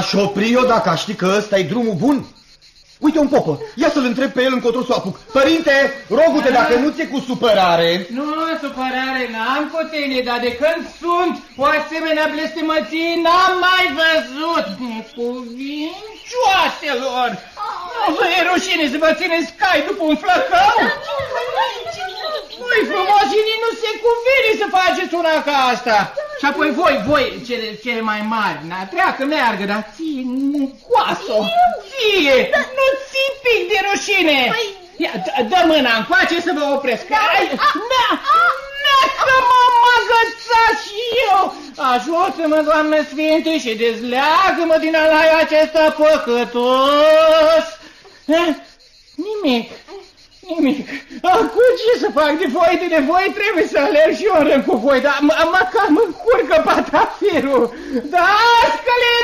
M-aș opri eu dacă aș ști că ăsta e drumul bun. Uite un popă, ia să-l întreb pe el încotro să o apuc. Părinte, rogu-te, dacă nu ți-e cu supărare. Nu, supărare n-am cu tine, dar de când sunt o asemenea blestemăție n-am mai văzut. Necuvincioaselor! Nu vă e rușine să vă țineți cai după un flăcău? Voi frumosinii nu se cuvine să faceți una ca asta. Și apoi voi, cele mai mari, treacă, meargă, dar ție, coasă, ție, nu ții pic de rușine. Ia, dă mâna încoace să vă opresc. Că m-am agățat și eu. Ajută-mă, Doamne Sfinte, și dezleagă-mă din alaiul acesta păcătos. Nimic. Acum ce să fac de voi trebuie să alerg și eu în rând cu voi, dar măcar mă încurcă patafirul. Dascăle!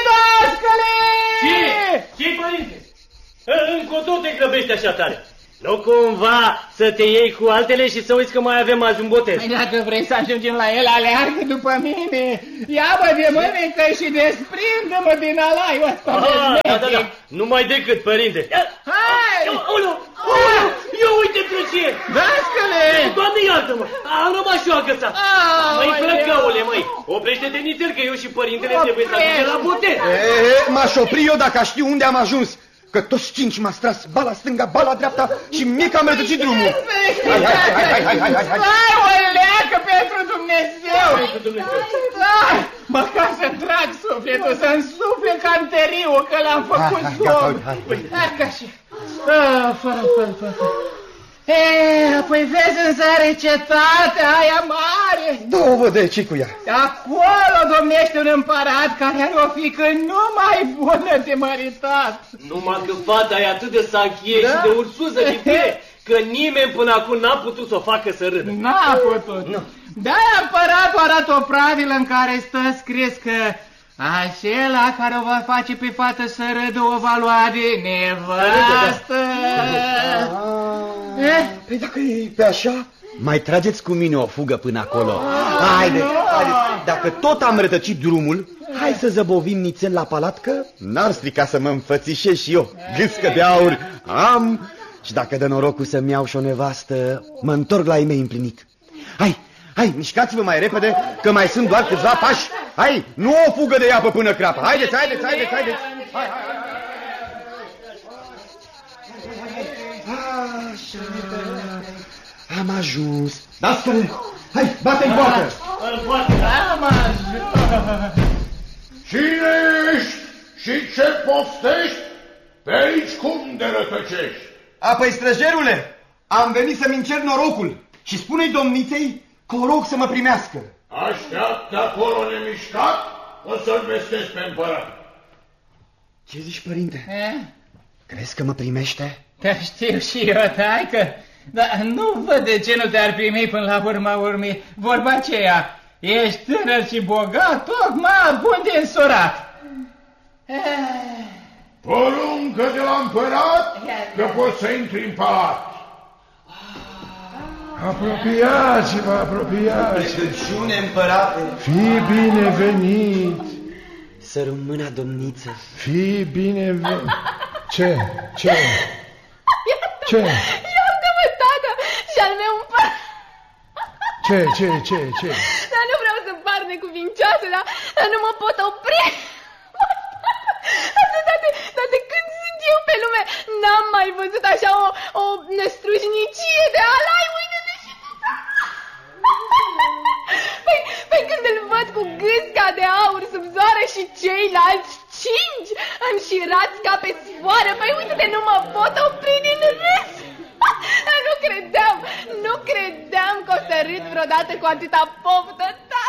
Ce, părinte? Încotro te grăbești așa tare? Nu cumva să te iei cu altele și să uiți că mai avem azi un botez? Păi dacă vrei să ajungem la el, aleargă după mine. Ia-mă de mânecă și desprinde-mă din alaiul ăsta. Da. Numai decât, părinte. Hai! Eu uite pe ce! Dascăle! Doamne, iartă-mă! Am rămas și eu agățat. Măi, flăcăule, măi! Oprește-te nițel că eu și părintele trebuie să ajungem la botez. M-aș opri eu dacă aș ști unde am ajuns. Că toți cinci m-a stras, bala stânga, bala dreapta și mie că am rătăcit drumul. Hai, o leacă pentru Dumnezeu! Măcar să-mi trag sufletul, să-mi sufle canteriul, că l-am făcut somn. Hai, așa. Fă. Apoi vezi în zare cetatea aia mare. Două de ce cu ea? Acolo domnește un împărat care are o fiică numai bună de măritat. Numai că fata e atât de sachie și de ursuză de fie, că nimeni până acum n-a putut să o facă să râdă. N-a putut. Nu. De-aia împăratul arată o pravilă în care stă scris că acela care o va face pe fată să râdă o va lua de nevastă. Păi dacă e pe așa, mai trageți cu mine o fugă până acolo. Haideți. Dacă tot am rătăcit drumul, hai să zăbovim nițel la palat, că n-ar strica să mă înfățișez și eu. Gâscă de aur am și dacă dă norocul să-mi iau și o nevastă, mă întorc la ei mei împlinit. Hai, mișcați-vă mai repede, că mai sunt doar câțiva pași. Hai, nu o fugă de iapă până crapă. Haideți. Hai. Așa, am ajuns. Dascăle, hai, bate-n poartă. Am ajuns. Cine ești și ce poftești? Pe aici cum de rătăcești? Păi, străjerule, am venit să-mi încerc norocul și spune-i domniței că o rog să mă primească. Așteaptă acolo nemișcat, o să-l vestesc pe împărat. Ce zici, părinte? Crezi că mă primește? Te știu și eu, taică, dar nu văd de ce nu te-ar primi până la urma urmei. Vorba aceea, ești tânăr și bogat, tocmai bun de însurat. Poruncă de la împărat că poți să intri în palat. Apropiați-vă. Plecăciune, împărate. Fii binevenit. Să rămână, domniță. Fii binevenit. Ce? Iartă-mă, tată, și-al meu împărat. Ce? Dar nu vreau să par necuvincioasă, dar nu mă pot opri. Dar de când sunt eu pe lume, n-am mai văzut așa o năstrușnicie de alai. Uite-te și tu. Păi când îl văd cu gâsca de aur sub zoară și ceilalți cinci înșirați ca pe sfoară, păi uite-te, nu mă pot opri din râs. Nu credeam că o să râd vreodată cu atâta poftă,